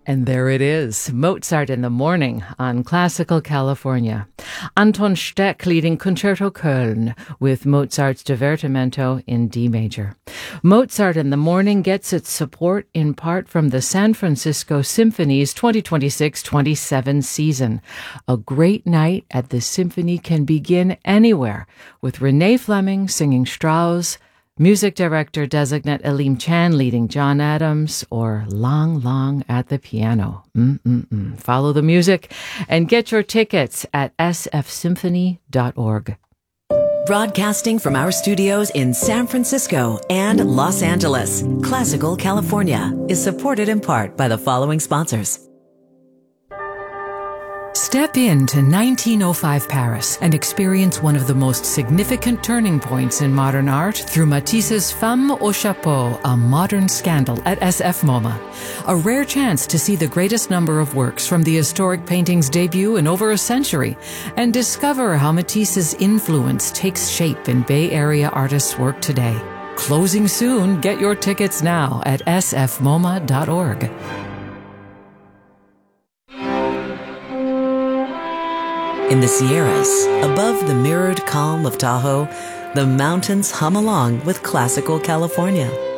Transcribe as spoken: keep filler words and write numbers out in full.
And there it is, Mozart in the Morning on Classical California. Anton Steck leading Concerto Köln with Mozart's Divertimento in D major. Mozart in the Morning gets its support in part from the San Francisco Symphony's twenty twenty-six twenty-seven season. A great night at the Symphony can begin anywhere, with Renee Fleming singing Strauss, Music Director Designate Aleem Chan leading John Adams, or Lang Lang at the piano. Mm-mm-mm. Follow the music and get your tickets at s f symphony dot org. Broadcasting from our studios in San Francisco and Los Angeles, Classical California is supported in part by the following sponsors. Step into nineteen oh five Paris and experience one of the most significant turning points in modern art through Matisse's Femme au Chapeau, a modern scandal at S F MoMA. A rare chance to see the greatest number of works from the historic painting's debut in over a century and discover how Matisse's influence takes shape in Bay Area artists' work today. Closing soon. Get your tickets now at s f moma dot org. In the Sierras, above the mirrored calm of Tahoe, the mountains hum along with Classical California.